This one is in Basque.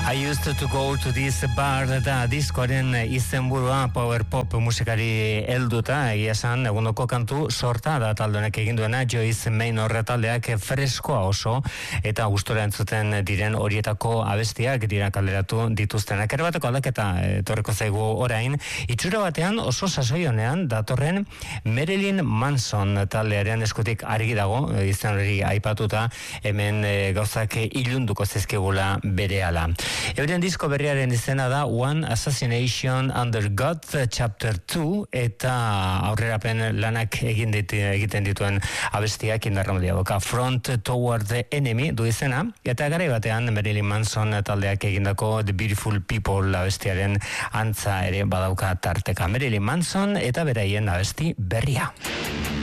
I used to go to this bar da diskoaren izenburua power pop musikari helduta, egia esan eguneko kantu sorta da taldenek egin duena Joyce Maynor taldeak freskoa oso eta gustora entzuten diren horietako abestiak dira kaleratu dituztenak. Erabateko aldaketa etorriko zaigu orain, itxura batean oso sasoi honean datorren Marilyn Manson taldearen eskutik argi dago, izan hori aipatuta hemen gauzak ilunduko zizkigula berehala. Euren disko berriaren izena da One Assassination Under God Chapter 2 eta aurrerapen lanak egiten dituen abestiak indarramudia boka. Front Toward the Enemy du izena eta garai batean Marilyn Manson taldeak egindako The Beautiful People abestiaren antza ere badauka tarteka. Marilyn Manson eta beraien abesti berria.